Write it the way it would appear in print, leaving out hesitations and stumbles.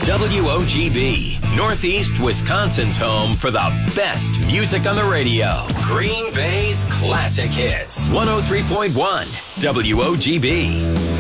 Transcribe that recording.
WOGB, Northeast Wisconsin's home for the best music on the radio. Green Bay's classic hits. 103.1 WOGB.